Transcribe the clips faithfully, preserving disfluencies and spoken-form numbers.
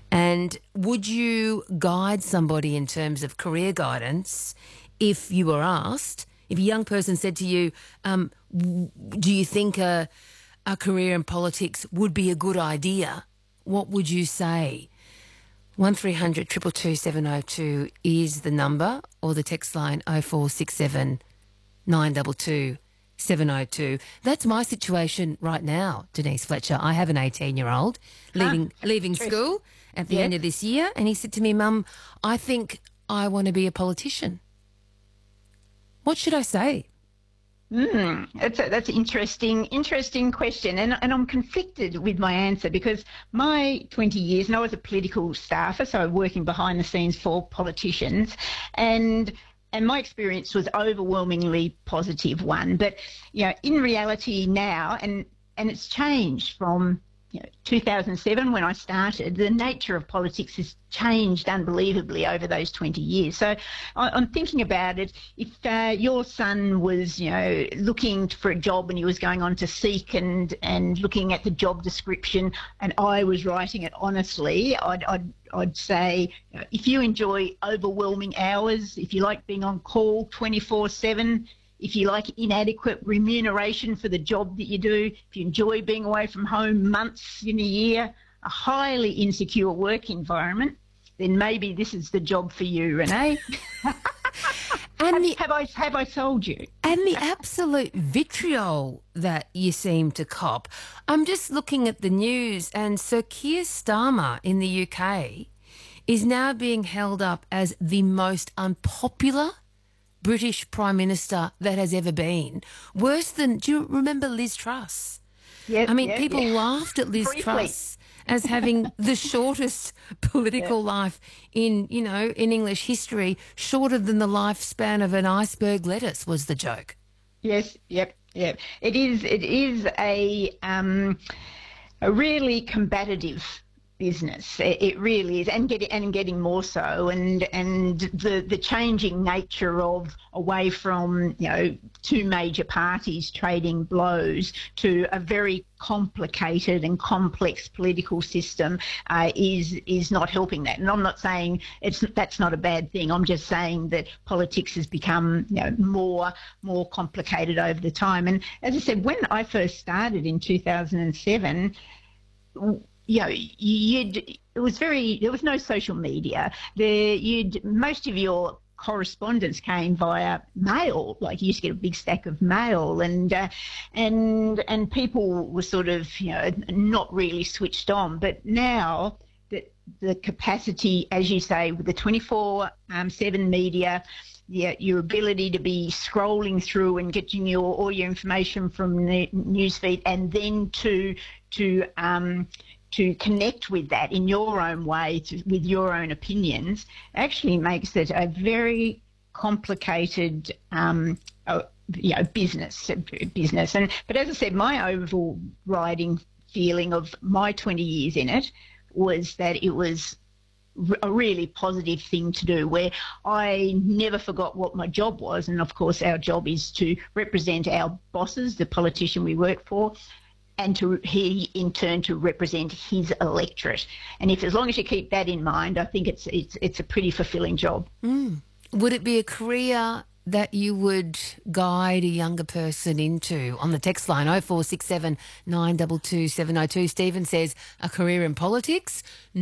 And would you guide somebody in terms of career guidance if you were asked, if a young person said to you, um, w- do you think a, a career in politics would be a good idea? What would you say? one three hundred two two two seven oh two is the number, or the text line oh four six seven nine two two seven oh two. That's my situation right now, Denise Fletcher. I have an eighteen-year-old leaving Ah, leaving interesting. school at the Yes. end of this year, and he said to me, Mum, I think I want to be a politician. What should I say? Mm, that's a, that's an interesting, interesting question, and and I'm conflicted with my answer because my twenty years, and I was a political staffer, so working behind the scenes for politicians, and and my experience was overwhelmingly positive one. But you know, in reality now, and and it's changed from you know, two thousand seven when I started. The nature of politics has changed unbelievably over those twenty years. So I, I'm thinking about it. If uh, your son was, you know, looking for a job and he was going on to Seek and and looking at the job description, and I was writing it honestly, I'd I'd, I'd say, you know, if you enjoy overwhelming hours, if you like being on call twenty-four seven, if you like inadequate remuneration for the job that you do, if you enjoy being away from home months in a year, a highly insecure work environment, then maybe this is the job for you, Renee. And the, have I have I sold you? and the absolute vitriol that you seem to cop. I'm just looking at the news, and Sir Keir Starmer in the U K is now being held up as the most unpopular British Prime Minister that has ever been. Worse than, do you remember Liz Truss? Yes, I mean, yeah, people yeah. laughed at Liz Briefly. Truss as having the shortest political Yeah. life in, you know, in English history, shorter than the lifespan of an iceberg lettuce was the joke. Yes, yep, yep. It is it is a um a really combative business. It, it really is, and getting and getting more so, and and the the changing nature of away from you know two major parties trading blows to a very complicated and complex political system uh, is is not helping that. And I'm not saying it's that's not a bad thing. I'm just saying that politics has become you know more more complicated over the time. And as I said, when I first started in two thousand seven. You know, you'd, it was very, there was no social media. There, you'd, most of your correspondence came via mail. Like you used to get a big stack of mail, and uh, and and people were sort of, you know, not really switched on. But now that the capacity, as you say, with the twenty-four seven media, yeah, your ability to be scrolling through and getting your all your information from the newsfeed, and then to to um, to connect with that in your own way, to, with your own opinions, actually makes it a very complicated, um, uh, you know, business. Business. And but as I said, my overriding feeling of my twenty years in it was that it was a really positive thing to do, where I never forgot what my job was. And of course our job is to represent our bosses, the politician we work for, and to he in turn to represent his electorate. And if as long as you keep that in mind, I think it's it's it's a pretty fulfilling job. Mm. Would it be a career that you would guide a younger person into? On the text line oh four six seven nine two two seven oh two, Stephen says, a career in politics?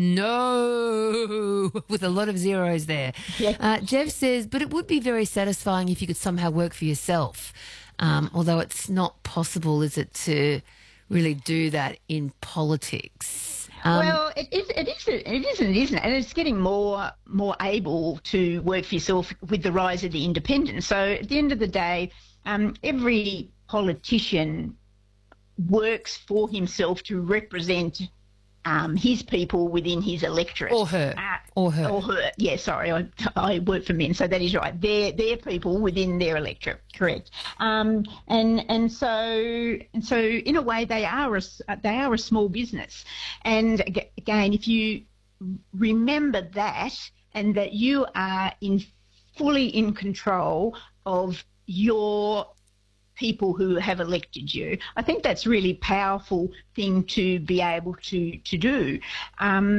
No, with a lot of zeros there. Yeah. Uh, Jeff says, but it would be very satisfying if you could somehow work for yourself, um, although it's not possible, is it, to really do that in politics? Um, Well, it is, it is, it is, and it isn't, and it's getting more, more able to work for yourself with the rise of the independent. So at the end of the day, um, every politician works for himself to represent um, his people within his electorate. Or her. Uh, or her. Or her. Yeah, sorry, I, I work for men, so that is right. They're, they're people within their electorate, correct. Um, and and so and so in a way they are a, they are a small business. And again, if you remember that, and that you are in fully in control of your people who have elected you, I think that's really powerful thing to be able to to do. Um,